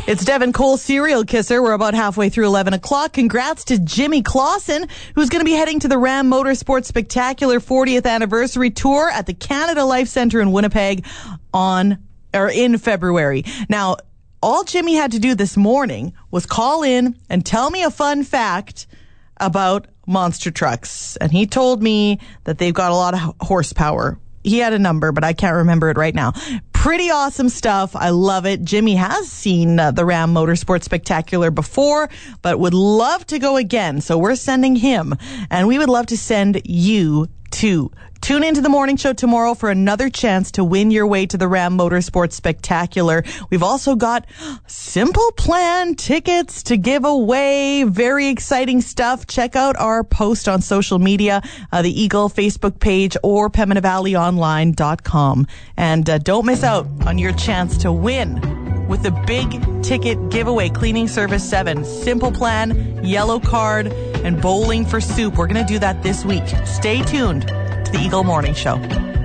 It's Devin Cole, Serial Kisser. We're about halfway through 11 o'clock. Congrats to Jimmy Clausen, who's going to be heading to the Ram Motorsports Spectacular 40th Anniversary Tour at the Canada Life Centre in Winnipeg in February. Now, all Jimmy had to do this morning was call in and tell me a fun fact about monster trucks. And he told me that they've got a lot of horsepower. He had a number, but I can't remember it right now. Pretty awesome stuff. I love it. Jimmy has seen the Ram Motorsports Spectacular before, but would love to go again. So we're sending him, and we would love to send you too. Tune into the morning show tomorrow for another chance to win your way to the Ram Motorsports Spectacular. We've also got Simple Plan tickets to give away. Very exciting stuff. Check out our post on social media, the Eagle Facebook page or PembinaValleyOnline.com. And don't miss out on your chance to win with the big ticket giveaway. Cleaning Service 7, Simple Plan, Yellow Card, and Bowling for Soup. We're going to do that this week. Stay tuned to the Eagle Morning Show.